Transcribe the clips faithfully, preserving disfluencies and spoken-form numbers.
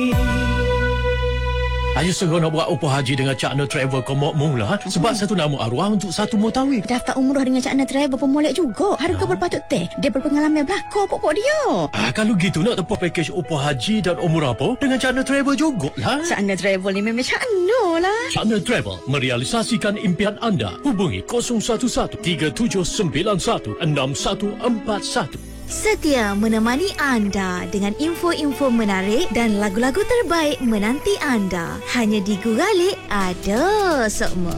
Ayo segera nak buat upah haji dengan Cak Na Travel kau mau mula sebab satu nama arwah untuk satu mutawif. Daftar umrah dengan Cak Na Travel pun molek juga. Harga berpatut teh. Dia berpengalaman belakang pokok dia. Ah, kalau gitu nak tempuh pakej upah haji dan umrah apa dengan Cak Na Travel jugalah. Cak Na Travel ni memang Cak Na lah. Cak Na Travel merealisasikan impian anda. Hubungi kosong satu satu tiga tujuh sembilan satu enam satu empat satu. Setia menemani anda dengan info-info menarik dan lagu-lagu terbaik menanti anda. Hanya di Guralik ada semua.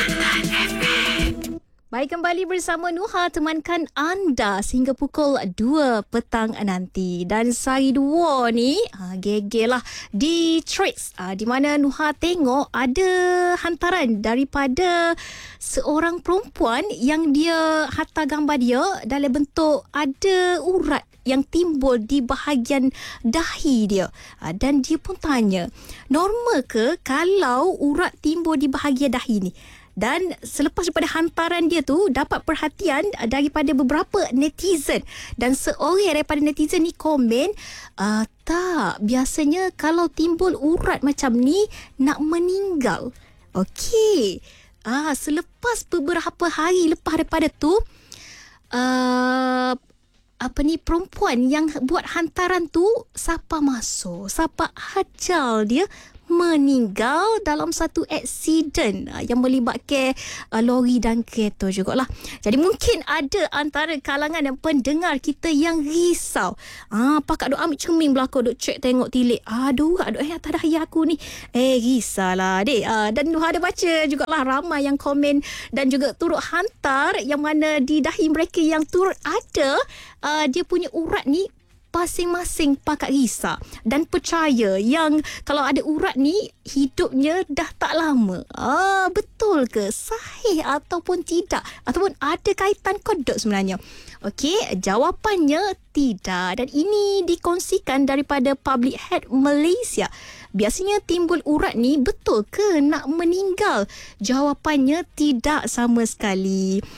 Baik, kembali bersama Nuha temankan anda sehingga pukul dua petang nanti. Dan sehari dua ni ha, gegelah di Tricks ha, di mana Nuha tengok ada hantaran daripada seorang perempuan yang dia hantar gambar dia dalam bentuk ada urat yang timbul di bahagian dahi dia. Ha, dan dia pun tanya, normal ke kalau urat timbul di bahagian dahi ni? Dan selepas daripada hantaran dia tu dapat perhatian daripada beberapa netizen. Dan seorang daripada netizen ni komen, uh, tak, biasanya kalau timbul urat macam ni nak meninggal. Okey. Ah, selepas beberapa hari lepas daripada tu, uh, apa ni, perempuan yang buat hantaran tu siapa masuk, siapa hajal dia meninggal dalam satu aksiden yang melibatkan uh, lori dan kereta jugalah. Jadi mungkin ada antara kalangan dan pendengar kita yang risau. Ah, pakak duk ambil cermin belakang, duk cek tengok tilik. Aduh, aduh eh atas dahi aku ni. Eh, risaulah dek. Ah, dan Nuha ada baca jugalah ramai yang komen dan juga turut hantar yang mana di dahi mereka yang turut ada uh, dia punya urat ni masing-masing pakak risau dan percaya yang kalau ada urat ni hidupnya dah tak lama. Ah, betul ke? Sahih ataupun tidak? Ataupun ada kaitan kodok sebenarnya? Okey, jawapannya tidak. Dan ini dikongsikan daripada Public Health Malaysia. Biasanya timbul urat ni betul ke nak meninggal? Jawapannya tidak sama sekali.